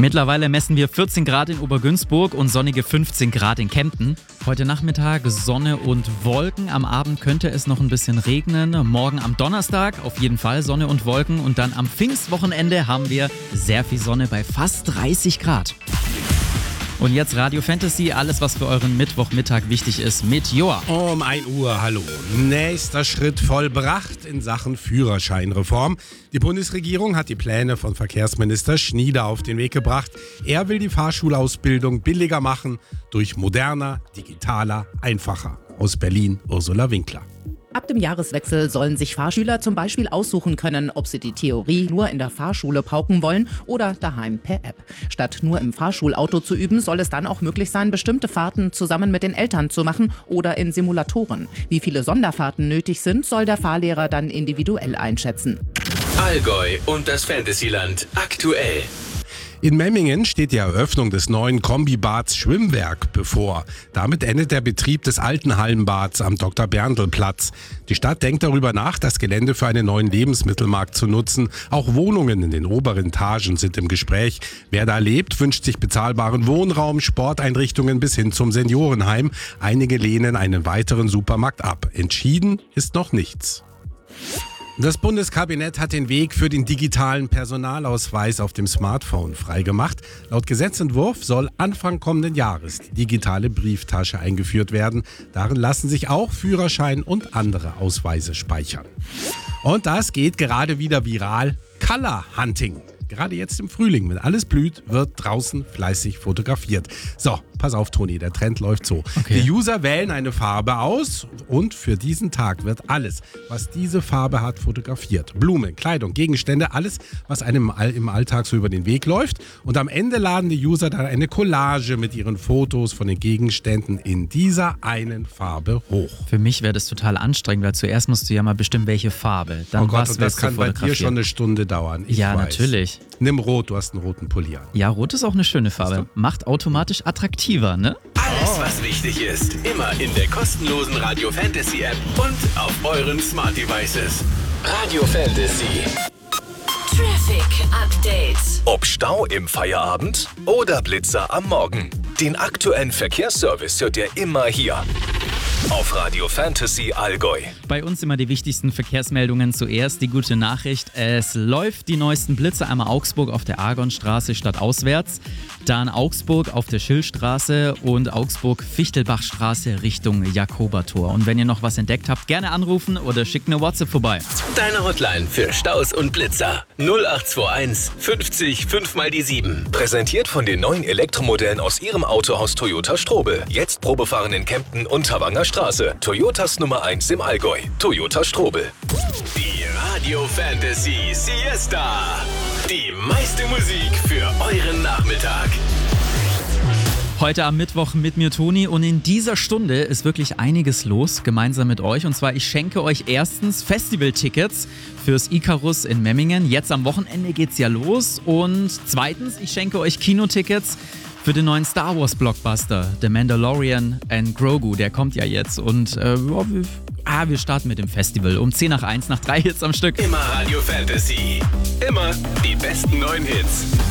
Mittlerweile messen wir 14 Grad in Obergünzburg und sonnige 15 Grad in Kempten. Heute Nachmittag Sonne und Wolken. Am Abend könnte es noch ein bisschen regnen. Morgen am Donnerstag auf jeden Fall Sonne und Wolken. Und dann am Pfingstwochenende haben wir sehr viel Sonne bei fast 30 Grad. Und jetzt Radio Fantasy, alles was für euren Mittwochmittag wichtig ist mit Joa. Um 1 Uhr, hallo. Nächster Schritt vollbracht in Sachen Führerscheinreform. Die Bundesregierung hat die Pläne von Verkehrsminister Schnieder auf den Weg gebracht. Er will die Fahrschulausbildung billiger machen, durch moderner, digitaler, einfacher. Aus Berlin, Ursula Winkler. Ab dem Jahreswechsel sollen sich Fahrschüler zum Beispiel aussuchen können, ob sie die Theorie nur in der Fahrschule pauken wollen oder daheim per App. Statt nur im Fahrschulauto zu üben, soll es dann auch möglich sein, bestimmte Fahrten zusammen mit den Eltern zu machen oder in Simulatoren. Wie viele Sonderfahrten nötig sind, soll der Fahrlehrer dann individuell einschätzen. Allgäu und das Fantasyland aktuell. In Memmingen steht die Eröffnung des neuen Kombibads Schwimmwerk bevor. Damit endet der Betrieb des alten Hallenbads am Dr.-Berndl-Platz. Die Stadt denkt darüber nach, das Gelände für einen neuen Lebensmittelmarkt zu nutzen. Auch Wohnungen in den oberen Etagen sind im Gespräch. Wer da lebt, wünscht sich bezahlbaren Wohnraum, Sporteinrichtungen bis hin zum Seniorenheim. Einige lehnen einen weiteren Supermarkt ab. Entschieden ist noch nichts. Das Bundeskabinett hat den Weg für den digitalen Personalausweis auf dem Smartphone freigemacht. Laut Gesetzentwurf soll Anfang kommenden Jahres die digitale Brieftasche eingeführt werden. Darin lassen sich auch Führerschein und andere Ausweise speichern. Und das geht gerade wieder viral. Color Hunting. Gerade jetzt im Frühling, wenn alles blüht, wird draußen fleißig fotografiert. So, pass auf, Toni, der Trend läuft so. Okay. Die User wählen eine Farbe aus und für diesen Tag wird alles, was diese Farbe hat, fotografiert. Blumen, Kleidung, Gegenstände, alles, was einem im Alltag so über den Weg läuft. Und am Ende laden die User dann eine Collage mit ihren Fotos von den Gegenständen in dieser einen Farbe hoch. Für mich wäre das total anstrengend, weil zuerst musst du ja mal bestimmen, welche Farbe. Dann Oh Gott, was und das wirst du kann bei dir fotografieren. schon eine Stunde dauern. Ich Ja, weiß. natürlich. Nimm Rot, du hast einen roten Pulli an. Ja, Rot ist auch eine schöne Farbe. Macht automatisch attraktiver, ne? Alles, was wichtig ist, immer in der kostenlosen Radio Fantasy App und auf euren Smart Devices. Radio Fantasy. Traffic Update. Ob Stau im Feierabend oder Blitzer am Morgen. Den aktuellen Verkehrsservice hört ihr immer hier. Auf Radio Fantasy Allgäu. Bei uns immer die wichtigsten Verkehrsmeldungen. Zuerst die gute Nachricht. Es läuft die neuesten Blitze. Einmal Augsburg auf der Argonstraße stadtauswärts. Dann Augsburg auf der Schillstraße und Augsburg-Fichtelbachstraße Richtung Jakobertor. Und wenn ihr noch was entdeckt habt, gerne anrufen oder schickt eine WhatsApp vorbei. Deine Hotline für Staus und Blitzer. 0821 50 5 mal die 7. Präsentiert von den neuen Elektromodellen aus ihrem Autohaus Toyota Strobel. Jetzt Probefahren in Kempten und Tavanger Straße. Toyotas Nummer 1 im Allgäu. Toyota Strobel. Die Radio Fantasy Siesta. Die meiste Musik für euren Nachmittag. Heute am Mittwoch mit mir, Toni, und in dieser Stunde ist wirklich einiges los, gemeinsam mit euch. Und zwar, ich schenke euch erstens Festivaltickets fürs Icarus in Memmingen. Jetzt am Wochenende geht's ja los. Und zweitens, ich schenke euch Kinotickets für den neuen Star Wars Blockbuster, The Mandalorian and Grogu. Der kommt ja jetzt. Und wir starten mit dem Festival um 10 nach 1 nach 3 Hits am Stück. Immer Radio Fantasy. Immer die besten neuen Hits.